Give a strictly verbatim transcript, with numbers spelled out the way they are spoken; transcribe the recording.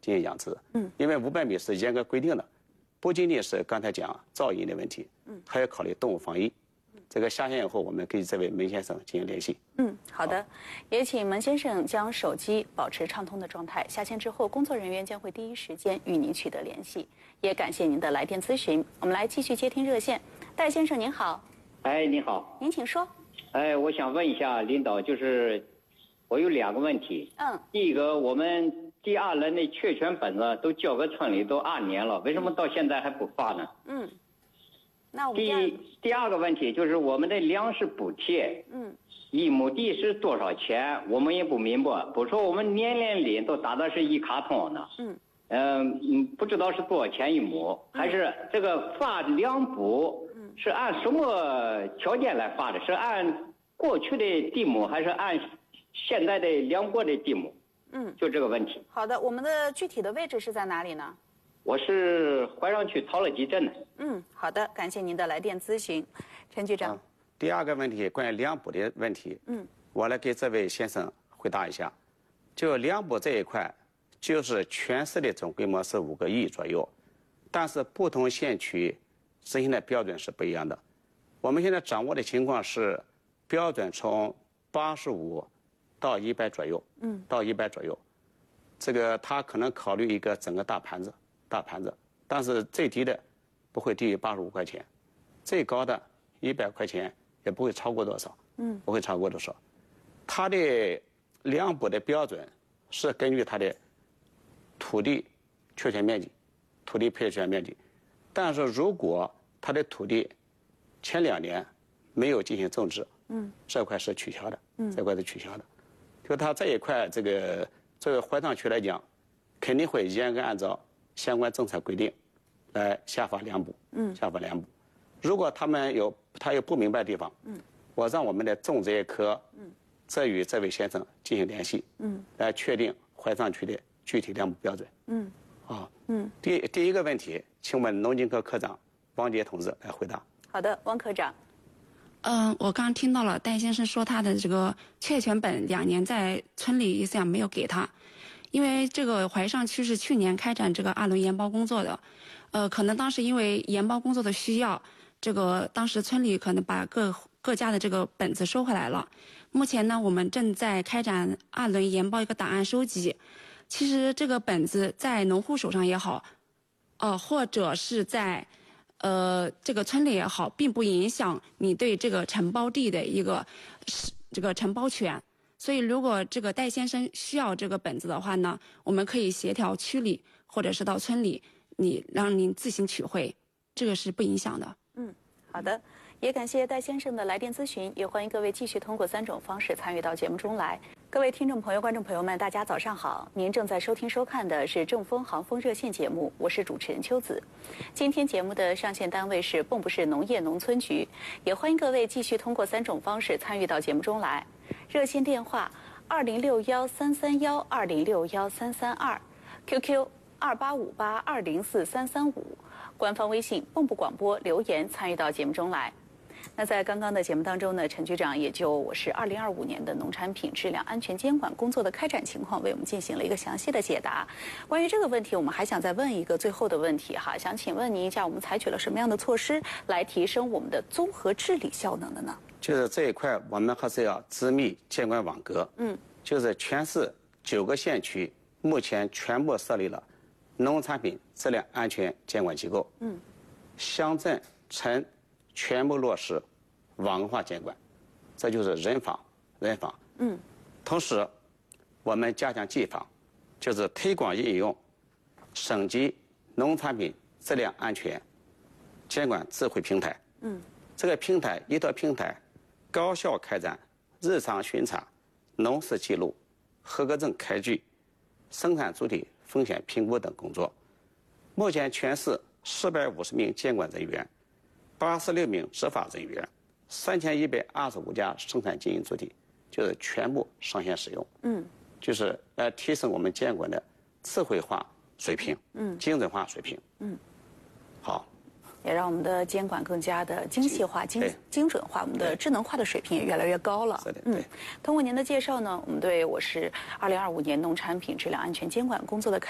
进行养殖。嗯，因为五百米是严格规定的，不仅仅是刚才讲噪音的问题，嗯，还要考虑动物防疫。这个下线以后，我们跟这位门先生进行联系。 嗯，好的，也请门先生将手机保持畅通的状态。下线之后，工作人员将会第一时间与您取得联系。也感谢您的来电咨询。我们来继续接听热线，戴先生您好。 哎，你好。 您请说。 哎，我想问一下领导，就是我有两个问题。 嗯。 第一个，我们第二轮的确权本子都交给村里都二年了，为什么到现在还不发呢？ 嗯。那我们第第二个问题就是我们的粮食补贴， 嗯， 一亩地是多少钱？我们也不明白。不说我们年年领都打的是一卡通的， 嗯， 嗯嗯，不知道是多少钱一亩，还是这个发粮补是按什么条件来发的？是按过去的地亩，还是按现在的粮国的地亩？ 嗯， 就这个问题。 好的，我们的具体的位置是在哪里呢？ 我是怀上区陶乐集镇的。 嗯，好的，感谢您的来电咨询，陈局长。 啊、第二个问题，关于粮补的问题，嗯，我来给这位先生回答一下。就粮补这一块，就是全市的总规模是五个亿左右，但是不同县区执行的标准是不一样的。我们现在掌握的情况是，标准从八十五到一百左右，嗯，到一百左右，这个他可能考虑一个整个大盘子。大盘子，但是最低的不会低于八十五块钱，最高的一百块钱也不会超过多少，嗯，不会超过多少。它的粮补的标准是根据它的土地确权面积，土地配权面积，但是如果它的土地前两年没有进行种植，嗯，这块是取消的，嗯，这块是取消的。就它这一块，这个作为怀上区来讲，肯定会严格按照相关政策规定，来下发粮补，嗯，下发粮补。如果他们有他有不明白的地方，嗯，我让我们的种植业科，嗯，再与这位先生进行联系，嗯，来确定怀上区的具体粮补标准，嗯，啊，嗯，第第一个问题，请问农经科科长王杰同志来回答。 好的，王科长。 嗯、呃，我刚听到了戴先生说他的这个确权本两年在村里一样没有给他。因为这个怀上区是去年开展这个二轮研包工作的，呃，可能当时因为研包工作的需要，这个当时村里可能把各各家的这个本子收回来了。目前呢，我们正在开展二轮研包一个档案收集。其实这个本子在农户手上也好，呃，或者是在呃这个村里也好，并不影响你对这个承包地的一个这个承包权。所以，如果这个戴先生需要这个本子的话呢，我们可以协调区里或者是到村里，你让您自行取回，这个是不影响的。 嗯，好的，也感谢戴先生的来电咨询，也欢迎各位继续通过三种方式参与到节目中来。各位听众朋友、观众朋友们，大家早上好！您正在收听收看的是正风航风热线节目，我是主持人秋子。今天节目的上线单位是蚌埠市农业农村局，也欢迎各位继续通过三种方式参与到节目中来。热线电话二零六幺三三幺二零六幺三三二 ，Q Q 二八五八二零四三三五，官方微信蚌埠广播留言参与到节目中来。那在刚刚的节目当中呢，陈局长也就我市二零二五年的农产品质量安全监管工作的开展情况为我们进行了一个详细的解答。关于这个问题，我们还想再问一个最后的问题哈，想请问您一下，我们采取了什么样的措施来提升我们的综合治理效能的呢？ 就是这一块，我们还是要织密监管网格。嗯，就是全市九个县区目前全部设立了农产品质量安全监管机构。嗯，乡镇村全部落实网格化监管，这就是人防人防。嗯，同时我们加强技防，就是推广应用省级农产品质量安全监管智慧平台。嗯，这个平台一套平台。高效开展日常巡查、农事记录、合格证开具、生产主体风险评估等工作。目前全市四百五十名监管人员、八十六名执法人员、三千一百二十五家生产经营主体，就是全部上线使用。嗯，就是来提升我们监管的智慧化水平，嗯，精准化水平。嗯，好。 也让我们的监管更加的精细化、精精准化，我们的智能化的水平也越来越高了。 是的， 嗯，通过您的介绍呢，我们对我市二零二五年农产品质量安全监管工作的